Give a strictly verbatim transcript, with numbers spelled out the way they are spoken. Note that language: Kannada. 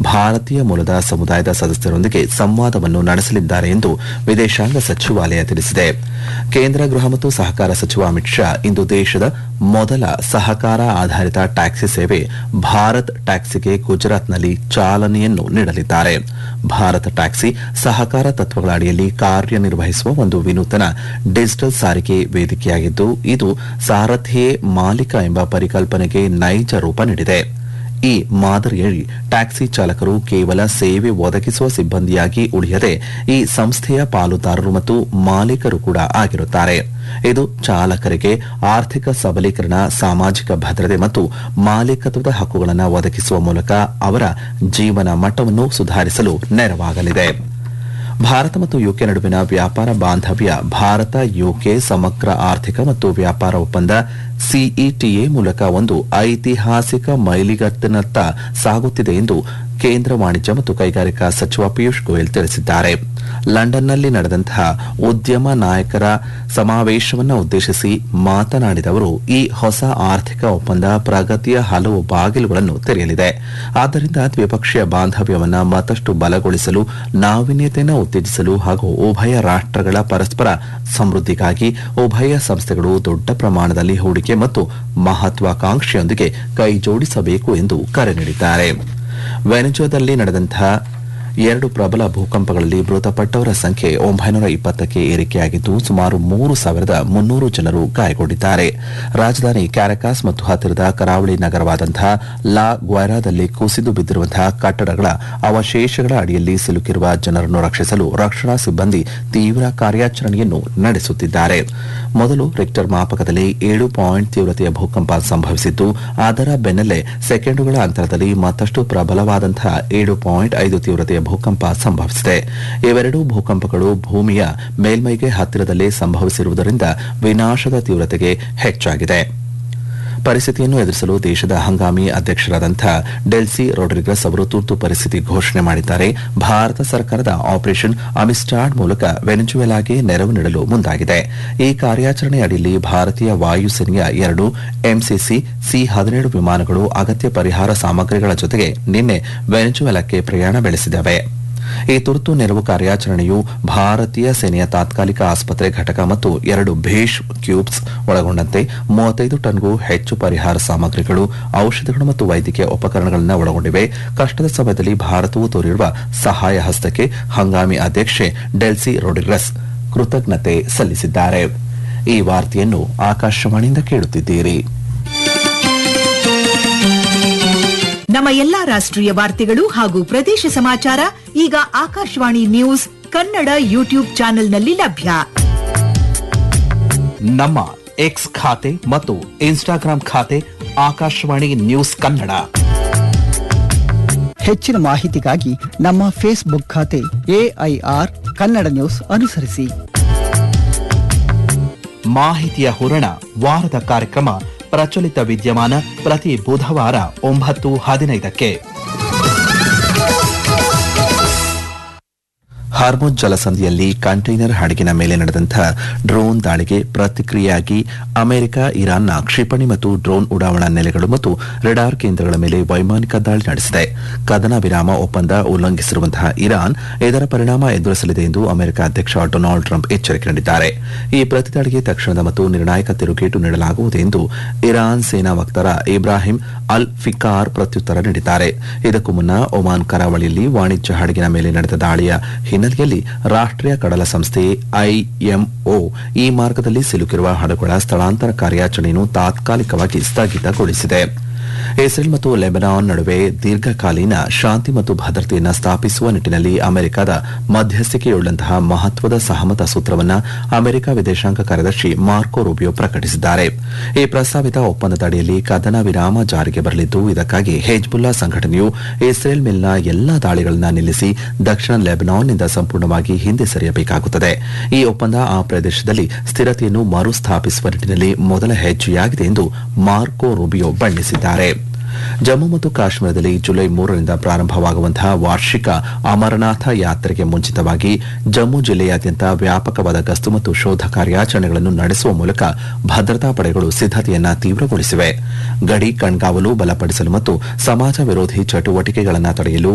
ಭಾರತೀಯ ಮೂಲದ ಸಮುದಾಯದ ಸದಸ್ಯರೊಂದಿಗೆ ಸಂವಾದವನ್ನು ನಡೆಸಲಿದ್ದಾರೆ ಎಂದು ವಿದೇಶಾಂಗ ಸಚಿವಾಲಯ ತಿಳಿಸಿದೆ. ಕೇಂದ್ರ ಗೃಹ ಮತ್ತು ಸಹಕಾರ ಸಚಿವ ಅಮಿತ್ ಶಾ ಇಂದು ದೇಶದ ಮೊದಲ ಸಹಕಾರ ಆಧಾರಿತ ಟ್ಯಾಕ್ಸಿ ಸೇವೆ ಭಾರತ್ ಟ್ಯಾಕ್ಸಿಗೆ ಗುಜರಾತ್ನಲ್ಲಿ ಚಾಲನೆಯನ್ನು ನೀಡಲಿದ್ದಾರೆ. ಭಾರತ್ ಟ್ಯಾಕ್ಸಿ ಸಹಕಾರ ತತ್ವಗಳ ಅಡಿಯಲ್ಲಿ ಕಾರ್ಯನಿರ್ವಹಿಸುವ ಒಂದು ವಿನೂತನ ಡಿಜಿಟಲ್ ಸಾರಿಗೆ ವೇದಿಕೆಯಾಗಿದ್ದು, ಇದು ಸಾರಥಿಯೇ ಮಾಲೀಕ ಎಂಬ ಪರಿಕಲ್ಪನೆಗೆ ನೈಜ ರೂಪ ನೀಡಿದೆ. ಈ ಮಾದರಿಯಲ್ಲಿ ಟ್ಯಾಕ್ಸಿ ಚಾಲಕರು ಕೇವಲ ಸೇವೆ ಒದಗಿಸುವ ಸಿಬ್ಬಂದಿಯಾಗಿ ಉಳಿಯದೆ ಈ ಸಂಸ್ಥೆಯ ಪಾಲುದಾರರು ಮತ್ತು ಮಾಲೀಕರು ಕೂಡ ಆಗಿರುತ್ತಾರೆ. ಇದು ಚಾಲಕರಿಗೆ ಆರ್ಥಿಕ ಸಬಲೀಕರಣ, ಸಾಮಾಜಿಕ ಭದ್ರತೆ ಮತ್ತು ಮಾಲೀಕತ್ವದ ಹಕ್ಕುಗಳನ್ನು ಒದಗಿಸುವ ಮೂಲಕ ಅವರ ಜೀವನ ಮಟ್ಟವನ್ನು ಸುಧಾರಿಸಲು ನೆರವಾಗಲಿದೆ. ಭಾರತ ಮತ್ತು ಯುಕೆ ನಡುವಿನ ವ್ಯಾಪಾರ ಬಾಂಧವ್ಯ ಭಾರತ ಯುಕೆ ಸಮಗ್ರ ಆರ್ಥಿಕ ಮತ್ತು ವ್ಯಾಪಾರ ಒಪ್ಪಂದ ಸಿಇಟಿಎ ಮೂಲಕ ಒಂದು ಐತಿಹಾಸಿಕ ಮೈಲಿಗತ್ತಿನತ್ತ ಸಾಗುತ್ತಿದೆ ಎಂದು ಕೇಂದ್ರ ವಾಣಿಜ್ಯ ಮತ್ತು ಕೈಗಾರಿಕಾ ಸಚಿವ ಪಿಯೂಷ್ ಗೋಯಲ್ ತಿಳಿಸಿದ್ದಾರೆ. ಲಂಡನ್ನಲ್ಲಿ ನಡೆದಂತಹ ಉದ್ಯಮ ನಾಯಕರ ಸಮಾವೇಶವನ್ನು ಉದ್ದೇಶಿಸಿ ಮಾತನಾಡಿದ ಅವರು, ಈ ಹೊಸ ಆರ್ಥಿಕ ಒಪ್ಪಂದ ಪ್ರಗತಿಯ ಹಲವು ಬಾಗಿಲುಗಳನ್ನು ತೆರೆಯಲಿದೆ. ಆದ್ದರಿಂದ ದ್ವಿಪಕ್ಷೀಯ ಬಾಂಧವ್ಯವನ್ನು ಮತ್ತಷ್ಟು ಬಲಗೊಳಿಸಲು, ನಾವೀನ್ಯತೆಯನ್ನು ಉತ್ತೇಜಿಸಲು ಹಾಗೂ ಉಭಯ ರಾಷ್ಟಗಳ ಪರಸ್ಪರ ಸಮೃದ್ಧಿಗಾಗಿ ಉಭಯ ಸಂಸ್ಥೆಗಳು ದೊಡ್ಡ ಪ್ರಮಾಣದಲ್ಲಿ ಹೂಡಿಕೆ ಮತ್ತು ಮಹತ್ವಾಕಾಂಕ್ಷೆಯೊಂದಿಗೆ ಕೈಜೋಡಿಸಬೇಕು ಎಂದು ಕರೆ ನೀಡಿದ್ದಾರೆ. ವೆನೆಜುವಾದಲ್ಲಿ ನಡೆದಂತಹ ಎರಡು ಪ್ರಬಲ ಭೂಕಂಪಗಳಲ್ಲಿ ಮೃತಪಟ್ಟವರ ಸಂಖ್ಯೆ ಒಂಬೈನೂರ ಇಪ್ಪತ್ತಕ್ಕೆ ಏರಿಕೆಯಾಗಿದ್ದು, ಸುಮಾರು ಮೂರು ಸಾವಿರದ ಮುನ್ನೂರು ಜನರು ಗಾಯಗೊಂಡಿದ್ದಾರೆ. ರಾಜಧಾನಿ ಕ್ಯಾರಕಾಸ್ ಮತ್ತು ಹತ್ತಿರದ ಕರಾವಳಿ ನಗರವಾದಂತಹ ಲಾ ಗ್ವೈರಾದಲ್ಲಿ ಕುಸಿದು ಬಿದ್ದಿರುವಂತಹ ಕಟ್ಟಡಗಳ ಅವಶೇಷಗಳ ಅಡಿಯಲ್ಲಿ ಸಿಲುಕಿರುವ ಜನರನ್ನು ರಕ್ಷಿಸಲು ರಕ್ಷಣಾ ಸಿಬ್ಬಂದಿ ತೀವ್ರ ಕಾರ್ಯಾಚರಣೆಯನ್ನು ನಡೆಸುತ್ತಿದ್ದಾರೆ. ಮೊದಲು ರಿಕ್ಟರ್ ಮಾಪಕದಲ್ಲಿ ಏಳು ಪಾಯಿಂಟ್ ತೀವ್ರತೆಯ ಭೂಕಂಪ ಸಂಭವಿಸಿದ್ದು, ಅದರ ಬೆನ್ನಲ್ಲೇ ಸೆಕೆಂಡುಗಳ ಅಂತರದಲ್ಲಿ ಮತ್ತಷ್ಟು ಪ್ರಬಲವಾದಂತಹ ಏಳು ಪಾಯಿಂಟ್ ಐದು ತೀವ್ರತೆಯ ಭೂಕಂಪ ಸಂಭವಿಸಿದೆ. ಇವೆರಡೂ ಭೂಕಂಪಗಳು ಭೂಮಿಯ ಮೇಲ್ಮೈಗೆ ಹತ್ತಿರದಲ್ಲೇ ಸಂಭವಿಸಿರುವುದರಿಂದ ವಿನಾಶದ ತೀವ್ರತೆಗೆ ಹೆಚ್ಚಾಗಿದೆ. ಪರಿಸ್ಥಿತಿಯನ್ನು ಎದುರಿಸಲು ದೇಶದ ಹಂಗಾಮಿ ಅಧ್ಯಕ್ಷರಾದಂತಹ ಡೆಲ್ಸಿ ರೊಡ್ರಿಗಸ್ ಅವರು ತುರ್ತು ಪರಿಸ್ಥಿತಿ ಘೋಷಣೆ ಮಾಡಿದ್ದಾರೆ. ಭಾರತ ಸರ್ಕಾರದ ಆಪರೇಷನ್ ಅಮಿಸ್ಟಾಡ್ ಮೂಲಕ ವೆನೆಜುವೆಲಾಗೆ ನೆರವು ನೀಡಲು ಮುಂದಾಗಿದೆ. ಈ ಕಾರ್ಯಾಚರಣೆ ಅಡಿಯಲ್ಲಿ ಭಾರತೀಯ ವಾಯುಸೇನೆಯ ಎರಡು ಎಂಸಿಸಿ ಸಿ ಹದಿನೇಳು ವಿಮಾನಗಳು ಅಗತ್ಯ ಪರಿಹಾರ ಸಾಮಗ್ರಿಗಳ ಜೊತೆಗೆ ನಿನ್ನೆ ವೆನೆಜುವೆಲಾಕ್ಕೆ ಪ್ರಯಾಣ ಬೆಳೆಸಿದವೆ. ಈ ತುರ್ತು ನೆರವು ಕಾರ್ಯಾಚರಣೆಯು ಭಾರತೀಯ ಸೇನೆಯ ತಾತ್ಕಾಲಿಕ ಆಸ್ಪತ್ರೆ ಘಟಕ ಮತ್ತು ಎರಡು ಭೇಷ್ ಕ್ಯೂಬ್ಸ್ ಒಳಗೊಂಡಂತೆ ಮೂವತ್ತೈದು ಟನ್ಗೂ ಹೆಚ್ಚು ಪರಿಹಾರ ಸಾಮಗ್ರಿಗಳು, ಔಷಧಿಗಳು ಮತ್ತು ವೈದ್ಯಕೀಯ ಉಪಕರಣಗಳನ್ನು ಒಳಗೊಂಡಿವೆ. ಕಷ್ಟದ ಸಮಯದಲ್ಲಿ ಭಾರತವು ತೋರಿರುವ ಸಹಾಯ ಹಸ್ತಕ್ಕೆ ಹಂಗಾಮಿ ಅಧ್ಯಕ್ಷೆ ಡೆಲ್ಸಿ ರೊಡ್ರಿಗಸ್ ಕೃತಜ್ಞತೆ ಸಲ್ಲಿಸಿದ್ದಾರೆ. ಈ ವಾರ್ತೆಯನ್ನು ಆಕಾಶವಾಣಿಯಿಂದ ಕೇಳುತ್ತಿದ್ದೀರಿ. ನಮ್ಮ ಎಲ್ಲಾ ರಾಷ್ಟ್ರೀಯ ವಾರ್ತೆಗಳು ಹಾಗೂ ಪ್ರದೇಶ ಸಮಾಚಾರ ಈಗ ಆಕಾಶವಾಣಿ ನ್ಯೂಸ್ ಕನ್ನಡ ಯೂಟ್ಯೂಬ್ ಚಾನೆಲ್ನಲ್ಲಿ ಲಭ್ಯ. ನಮ್ಮ ಎಕ್ಸ್ ಖಾತೆ ಮತ್ತು ಇನ್ಸ್ಟಾಗ್ರಾಂ ಖಾತೆ ಆಕಾಶವಾಣಿ ನ್ಯೂಸ್ ಕನ್ನಡ. ಹೆಚ್ಚಿನ ಮಾಹಿತಿಗಾಗಿ ನಮ್ಮ ಫೇಸ್ಬುಕ್ ಖಾತೆ ಎಐಆರ್ ಕನ್ನಡ ನ್ಯೂಸ್ ಅನುಸರಿಸಿ. ಮಾಹಿತಿಯ ಹೂರಣ ವಾರದ ಕಾರ್ಯಕ್ರಮ ಪ್ರಚಲಿತ ವಿದ್ಯಮಾನ ಪ್ರತಿ ಬುಧವಾರ ಒಂಬತ್ತು ಹದಿನೈದಕ್ಕೆ. ಹಾರ್ಮುಜ್ ಜಲಸಂಧಿಯಲ್ಲಿ ಕಂಟೈನರ್ ಹಡಗಿನ ಮೇಲೆ ನಡೆದಂತಹ ಡ್ರೋನ್ ದಾಳಿಗೆ ಪ್ರತಿಕ್ರಿಯೆಯಾಗಿ ಅಮೆರಿಕ ಇರಾನ್ನ ಕ್ಷಿಪಣಿ ಮತ್ತು ಡ್ರೋನ್ ಉಡಾವಣಾ ನೆಲೆಗಳು ಮತ್ತು ರೆಡಾರ್ ಕೇಂದ್ರಗಳ ಮೇಲೆ ವೈಮಾನಿಕ ದಾಳಿ ನಡೆಸಿದೆ. ಕದನ ವಿರಾಮ ಒಪ್ಪಂದ ಉಲ್ಲಂಘಿಸಿರುವಂತಹ ಇರಾನ್ ಇದರ ಪರಿಣಾಮ ಎದುರಿಸಲಿದೆ ಎಂದು ಅಮೆರಿಕ ಅಧ್ಯಕ್ಷ ಡೊನಾಲ್ಡ್ ಟ್ರಂಪ್ ಎಚ್ಚರಿಕೆ ನೀಡಿದ್ದಾರೆ. ಈ ಪ್ರತಿದಾಳಿಗೆ ತಕ್ಷಣದ ಮತ್ತು ನಿರ್ಣಾಯಕ ತಿರುಗೇಟು ನೀಡಲಾಗುವುದು ಎಂದು ಇರಾನ್ ಸೇನಾ ವಕ್ತಾರ ಇಬ್ರಾಹಿಂ ಅಲ್ ಫಿಕಾರ್ ಪ್ರತ್ಯುತ್ತರ ನೀಡಿದ್ದಾರೆ. ಇದಕ್ಕೂ ಮುನ್ನ ಒಮಾನ್ ಕರಾವಳಿಯಲ್ಲಿ ವಾಣಿಜ್ಯ ಹಡಗಿನ ಮೇಲೆ ನಡೆದ ದಾಳಿಯ ಹಿನ್ನೆಲೆಯಲ್ಲಿ ರಾಷ್ಟೀಯ ಕಡಲ ಸಂಸ್ಥೆ ಐಎಂಒ ಈ ಮಾರ್ಗದಲ್ಲಿ ಸಿಲುಕಿರುವ ಹಡಗುಗಳ ಸ್ಥಳಾಂತರ ಕಾರ್ಯಾಚರಣೆಯನ್ನು ತಾತ್ಕಾಲಿಕವಾಗಿ ಸ್ಥಗಿತಗೊಳಿಸಿದೆ. ಇಸ್ರೇಲ್ ಮತ್ತು ಲೆಬನಾನ್ ನಡುವೆ ದೀರ್ಘಕಾಲೀನ ಶಾಂತಿ ಮತ್ತು ಭದ್ರತೆಯನ್ನು ಸ್ಥಾಪಿಸುವ ನಿಟ್ಟಿನಲ್ಲಿ ಅಮೆರಿಕದ ಮಧ್ಯಸ್ಥಿಕೆಯುಳ್ಳಂತಹ ಮಹತ್ವದ ಸಹಮತ ಸೂತ್ರವನ್ನು ಅಮೆರಿಕ ವಿದೇಶಾಂಗ ಕಾರ್ಯದರ್ಶಿ ಮಾರ್ಕೊ ರೂಬಿಯೋ ಪ್ರಕಟಿಸಿದ್ದಾರೆ. ಈ ಪ್ರಸ್ತಾವಿತ ಒಪ್ಪಂದದ ಅಡಿಯಲ್ಲಿ ಕದನ ವಿರಾಮ ಜಾರಿಗೆ ಬರಲಿದ್ದು, ಇದಕ್ಕಾಗಿ ಹೆಜ್ಬುಲ್ಲಾ ಸಂಘಟನೆಯು ಇಸ್ರೇಲ್ ಮೇಲಿನ ಎಲ್ಲಾ ದಾಳಿಗಳನ್ನು ನಿಲ್ಲಿಸಿ ದಕ್ಷಿಣ ಲೆಬನಾನ್ನಿಂದ ಸಂಪೂರ್ಣವಾಗಿ ಹಿಂದೆ ಸರಿಯಬೇಕಾಗುತ್ತದೆ. ಈ ಒಪ್ಪಂದ ಆ ಪ್ರದೇಶದಲ್ಲಿ ಸ್ಥಿರತೆಯನ್ನು ಮರುಸ್ಥಾಪಿಸುವ ನಿಟ್ಟಿನಲ್ಲಿ ಮೊದಲ ಹೆಜ್ಜೆಯಾಗಿದೆ ಎಂದು ಮಾರ್ಕೊ ರೂಬಿಯೋ ಬಣ್ಣಿಸಿದ್ದಾರೆ. ಜಮ್ಮು ಮತ್ತು ಕಾಶ್ಮೀರದಲ್ಲಿ ಜುಲೈ ಮೂರರಿಂದ ಪ್ರಾರಂಭವಾಗುವಂತಹ ವಾರ್ಷಿಕ ಅಮರನಾಥ ಯಾತ್ರೆಗೆ ಮುಂಚಿತವಾಗಿ ಜಮ್ಮು ಜಿಲ್ಲೆಯಾದ್ಯಂತ ವ್ಯಾಪಕವಾದ ಗಸ್ತು ಮತ್ತು ಶೋಧ ಕಾರ್ಯಾಚರಣೆಗಳನ್ನು ನಡೆಸುವ ಮೂಲಕ ಭದ್ರತಾ ಪಡೆಗಳು ಸಿದ್ದತೆಯನ್ನು ತೀವ್ರಗೊಳಿಸಿವೆ. ಗಡಿ ಕಣ್ಗಾವಲು ಬಲಪಡಿಸಲು ಮತ್ತು ಸಮಾಜ ವಿರೋಧಿ ಚಟುವಟಿಕೆಗಳನ್ನು ತಡೆಯಲು